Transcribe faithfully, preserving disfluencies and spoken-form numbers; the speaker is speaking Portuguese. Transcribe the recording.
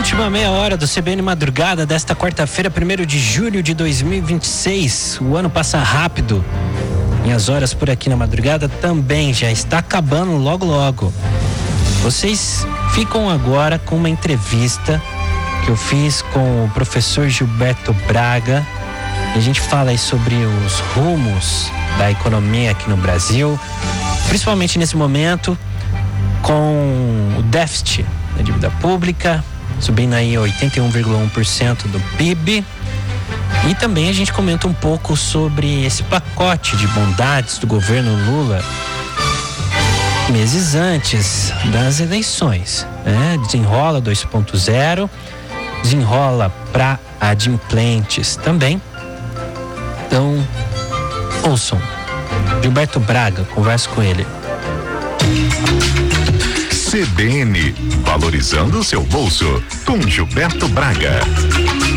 Última meia hora do C B N Madrugada desta quarta-feira, primeiro de julho de dois mil e vinte e seis. O ano passa rápido e as horas por aqui na madrugada também já está acabando logo logo. Vocês ficam agora com uma entrevista que eu fiz com o professor Gilberto Braga. E a gente fala aí sobre os rumos da economia aqui no Brasil, principalmente nesse momento com o déficit da dívida pública subindo aí oitenta e um vírgula um por cento do P I B. E também a gente comenta um pouco sobre esse pacote de bondades do governo Lula meses antes das eleições, né? Desenrola dois ponto zero, desenrola para adimplentes também. Então, ouçam. Gilberto Braga, converso com ele. C B N, valorizando o seu bolso, com Gilberto Braga.